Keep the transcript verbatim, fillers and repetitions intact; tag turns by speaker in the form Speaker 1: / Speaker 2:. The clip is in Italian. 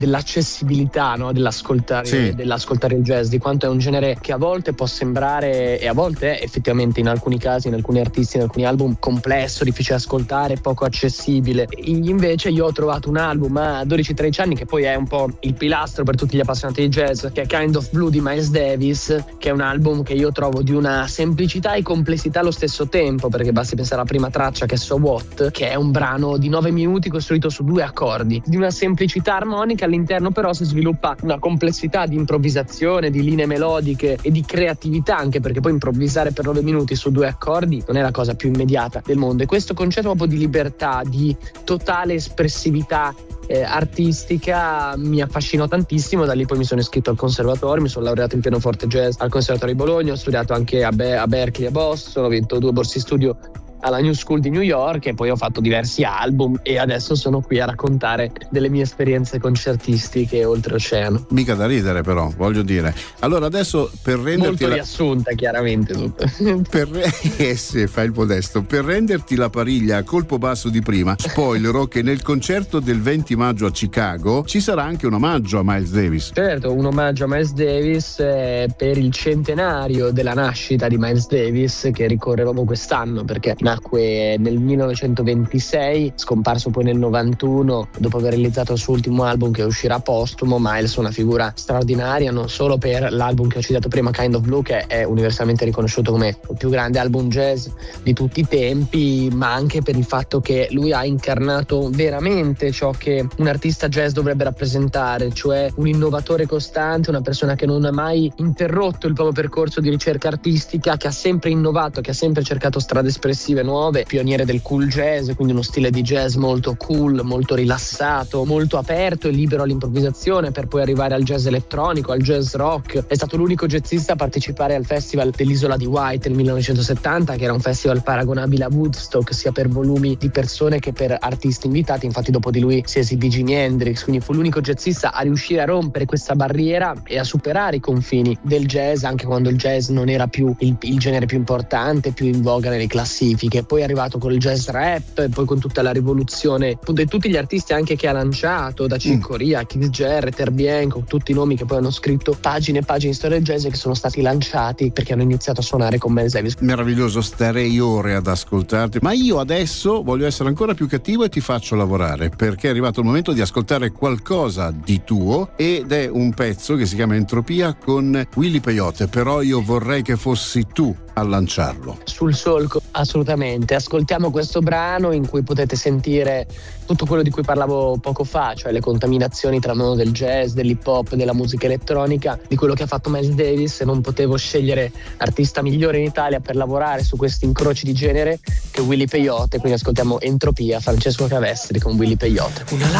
Speaker 1: dell'accessibilità, no? dell'ascoltare,
Speaker 2: sì.
Speaker 1: dell'ascoltare il jazz, di quanto è un genere che a volte può sembrare, e a volte è effettivamente in alcuni casi, in alcuni artisti, in alcuni album, complesso, difficile da ascoltare, poco accessibile. Invece io ho trovato un album a dodici tredici anni che poi è un po' il pilastro per tutti gli appassionati di jazz, che è Kind of Blue di Miles Davis, che è un album che io trovo di una semplicità e complessità allo stesso tempo, perché basti pensare alla prima traccia, che è So What, che è un brano di nove minuti costruito su due accordi, di una semplicità armonica. All'interno però si sviluppa una complessità di improvvisazione, di linee melodiche e di creatività, anche perché poi improvvisare per nove minuti su due accordi non è la cosa più immediata del mondo, e questo concetto proprio di libertà, di totale espressività eh, artistica mi affascinò tantissimo. Da lì poi mi sono iscritto al conservatorio, mi sono laureato in pianoforte jazz al conservatorio di Bologna, ho studiato anche a, Be- a Berkeley e a Boston, ho vinto due borse di studio alla New School di New York e poi ho fatto diversi album, e adesso sono qui a raccontare delle mie esperienze concertistiche oltreoceano.
Speaker 2: Mica da ridere, però, voglio dire. Allora adesso, per renderti
Speaker 1: molto
Speaker 2: la...
Speaker 1: riassunta chiaramente tutto.
Speaker 2: per re... eh sì, fai il modesto. Per renderti la pariglia a colpo basso di prima, spoilerò che nel concerto del venti maggio a Chicago ci sarà anche un omaggio a Miles Davis.
Speaker 1: Certo, un omaggio a Miles Davis eh, per il centenario della nascita di Miles Davis, che ricorre proprio quest'anno, perché nacque nel millenovecentoventisei, scomparso poi nel novantuno dopo aver realizzato il suo ultimo album che uscirà postumo. Miles è una figura straordinaria, non solo per l'album che ho citato prima, Kind of Blue, che è universalmente riconosciuto come il più grande album jazz di tutti i tempi, ma anche per il fatto che lui ha incarnato veramente ciò che un artista jazz dovrebbe rappresentare, cioè un innovatore costante, una persona che non ha mai interrotto il proprio percorso di ricerca artistica, che ha sempre innovato, che ha sempre cercato strade espressive nuove, pioniere del cool jazz, quindi uno stile di jazz molto cool, molto rilassato, molto aperto e libero all'improvvisazione, per poi arrivare al jazz elettronico, al jazz rock. È stato l'unico jazzista a partecipare al festival dell'Isola di White nel millenovecentosettanta, che era un festival paragonabile a Woodstock sia per volumi di persone che per artisti invitati. Infatti dopo di lui si esibì Jimi Hendrix, quindi fu l'unico jazzista a riuscire a rompere questa barriera e a superare i confini del jazz, anche quando il jazz non era più il, il genere più importante, più in voga nelle classifiche. Poi è arrivato con il jazz rap e poi con tutta la rivoluzione di tutti gli artisti anche che ha lanciato, da Chick Corea, Keith Jarrett, Herbie Hancock, tutti i nomi che poi hanno scritto pagine e pagine di storia del jazz, che sono stati lanciati perché hanno iniziato a suonare con Miles Davis.
Speaker 2: Meraviglioso, starei ore ad ascoltarti, ma io adesso voglio essere ancora più cattivo e ti faccio lavorare, perché è arrivato il momento di ascoltare qualcosa di tuo, ed è un pezzo che si chiama Entropia con Willy Peyote, però io vorrei che fossi tu a lanciarlo.
Speaker 1: Sul solco, assolutamente. Ascoltiamo questo brano in cui potete sentire tutto quello di cui parlavo poco fa, cioè le contaminazioni tra il mondo del jazz, dell'hip hop, della musica elettronica, di quello che ha fatto Miles Davis, e non potevo scegliere artista migliore in Italia per lavorare su questi incroci di genere che Willy Peyote. Quindi ascoltiamo Entropia, Francesco Cavestri con Willy Peyote.
Speaker 3: Una